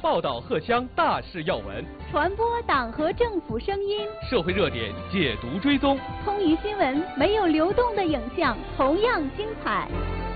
报道荷枪大事要闻， 传播党和政府声音， 社会热点解读追踪。 通舆新闻没有流动的影像，同样精彩。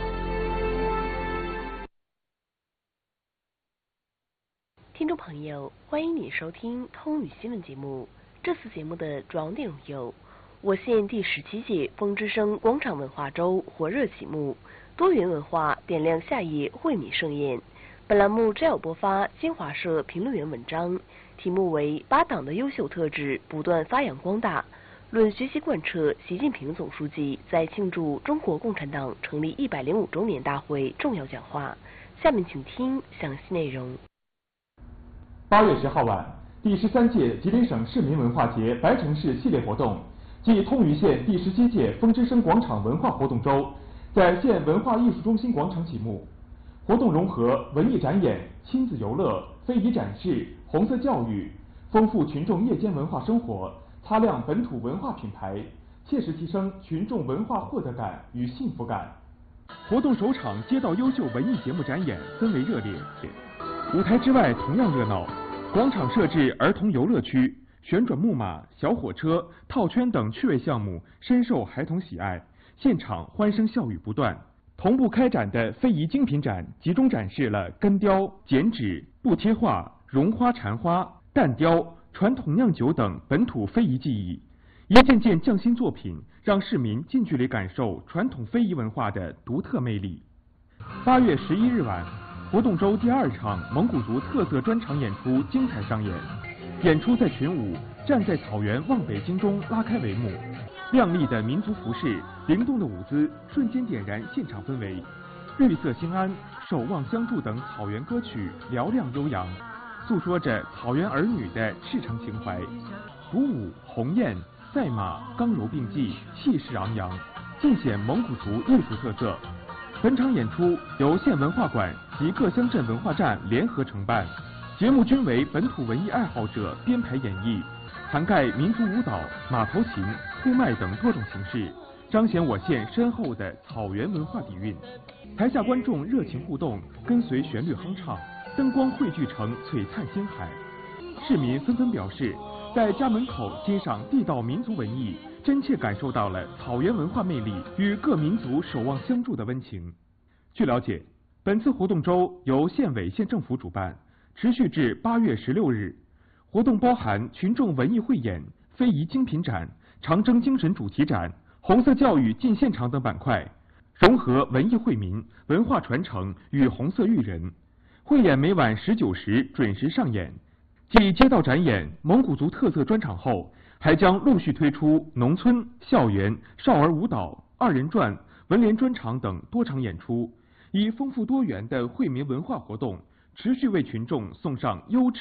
听众朋友，欢迎你收听通舆新闻节目。这次节目的主要内容有：我县第17届风之声广场文化周火热启幕，多元文化点亮夏夜惠民盛宴。本栏目摘要播发新华社评论员文章，题目为把党的优秀特质不断发扬光大，论学习贯彻习近平总书记在庆祝中国共产党成立105周年大会重要讲话。下面请听详细内容。 8月10号晚，第13届吉林省市民文化节白城市系列活动暨通舆县第17届风之声广场文化活动周在县文化艺术中心广场启幕。活动融合文艺展演、亲子游乐、非遗展示、红色教育，丰富群众夜间文化生活，擦亮本土文化品牌，切实提升群众文化获得感与幸福感。活动首场街道优秀文艺节目展演氛围热烈，舞台之外同样热闹。广场设置儿童游乐区，旋转木马、小火车、套圈等趣味项目深受孩童喜爱，现场欢声笑语不断。同步开展的非遗精品展集中展示了干雕、剪纸、布贴画、绒花缠花、蛋雕、传统酿酒等本土非遗技艺，一件件匠心作品让市民近距离感受传统非遗文化的独特魅力。8月11日晚，活动周第2场蒙古族特色专场演出精彩上演，演出在群舞《站在草原望北京》中拉开帷幕。亮丽的民族服饰、灵动的舞姿瞬间点燃现场氛围，绿色兴安、守望相助等草原歌曲嘹亮悠扬，诉说着草原儿女的赤诚情怀。鼓舞、鸿雁、赛马刚柔并济，气势昂扬，尽显蒙古族艺术特色。本场演出由县文化馆及各乡镇文化站联合承办，节目均为本土文艺爱好者编排演绎，涵盖民族舞蹈、马头琴、呼麦等多种形式，彰显我县深厚的草原文化底蕴。台下观众热情互动，跟随旋律哼唱，灯光汇聚成璀璨星海。市民纷纷表示，在家门口欣赏地道民族文艺，真切感受到了草原文化魅力与各民族守望相助的温情。据了解，本次活动周由县委县政府主办，持续至8月16日。活动包含群众文艺汇演、非遗精品展、长征精神主题展、红色教育进现场等板块，融合文艺惠民、文化传承与红色育人。汇演每晚19时准时上演。继街道展演、蒙古族特色专场后，还将陆续推出农村、校园、少儿舞蹈、2人转、文联专场等多场演出，以丰富多元的惠民文化活动，持续为群众送上优质